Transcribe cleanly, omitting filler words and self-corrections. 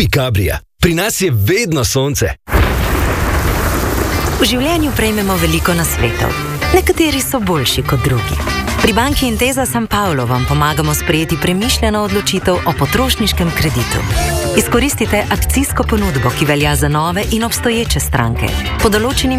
Kupi Cabria. Pri nas je vedno sonce. V življenju prejmemo veliko nasvetov. Nekateri so boljši kot drugi. Pri banki Intesa San Paolo vam pomagamo sprejeti premišljeno odločitev o potrošniškem kreditu. Izkoristite akcijsko ponudbo, ki velja za nove in obstoječe stranke. Po določenim